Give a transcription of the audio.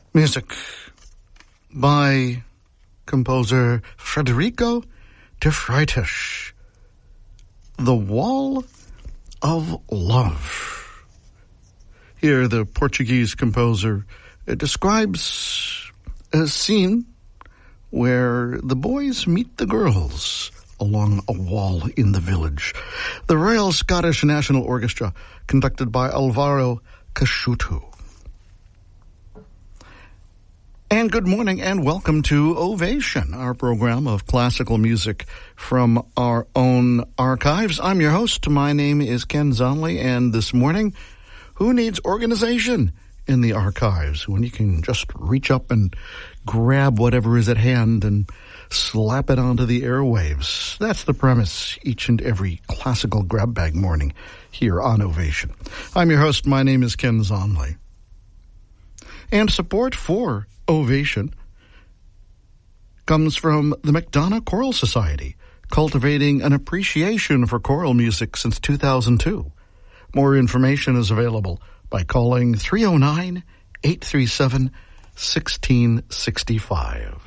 Music by composer Frederico de Freitas. The Wall of Love. Here, the Portuguese composer describes a scene where the boys meet the girls along a wall in the village. The Royal Scottish National Orchestra, conducted by Alvaro Casciuto. And good morning and welcome to Ovation, our program of classical music from our own archives. I'm your host. My name is Ken Zonley, and this morning, who needs organization in the archives when you can just reach up and grab whatever is at hand and slap it onto the airwaves? That's the premise each and every classical grab bag morning here on Ovation. I'm your host. My name is Ken Zonley. And support for Ovation comes from the McDonough Choral Society, cultivating an appreciation for choral music since 2002. More information is available by calling 309-837-1665.